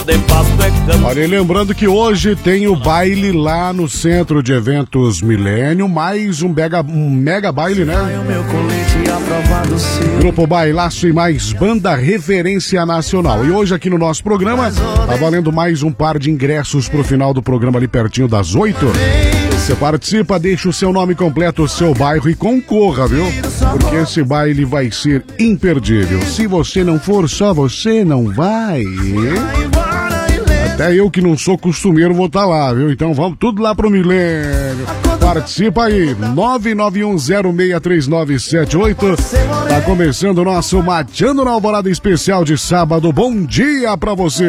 Olha, lembrando que hoje tem o baile lá no Centro de Eventos Milênio, mais um mega baile, né? Grupo Bailaço e mais banda referência nacional. E hoje aqui no nosso programa, tá valendo mais um par de ingressos pro final do programa ali pertinho das 8. Você participa, deixa o seu nome completo, o seu bairro e concorra, viu? Porque esse baile vai ser imperdível. Se você não for, só você não vai. Até eu que não sou costumeiro vou estar lá, viu? Então vamos tudo lá pro Milênio. Participa aí, 991063978. Tá começando o nosso Mateando na Alvorada especial de sábado. Bom dia pra você.